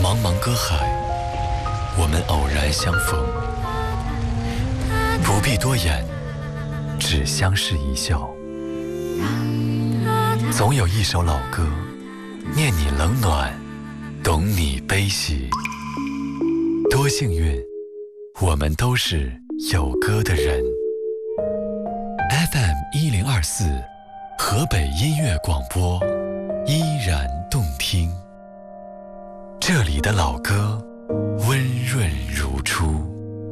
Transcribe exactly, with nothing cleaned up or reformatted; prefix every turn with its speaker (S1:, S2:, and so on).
S1: 茫茫歌海，我们偶然相逢，不必多言，只相视一笑。总有一首老歌，念你冷暖，懂你悲喜。多幸运，我们都是有歌的人。F M 一零二四，河北音乐广播，依然动听。这里的老歌温润如初。